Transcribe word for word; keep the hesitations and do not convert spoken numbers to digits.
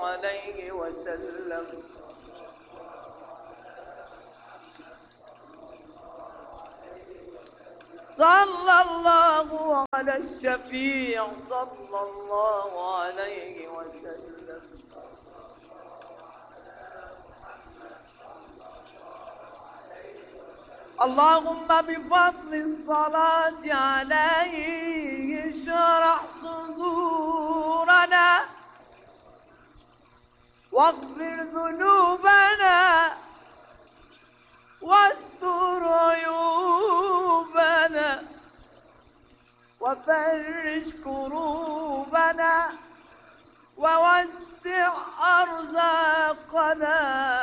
عليه وسلم. صلى الله على الشفيع صلى الله عليه وسلم. اللهم بفضل الصلاة عليه اشرح صدورنا واغفر ذنوبنا واستر عيوبنا وفرج كروبنا ووسع أرزاقنا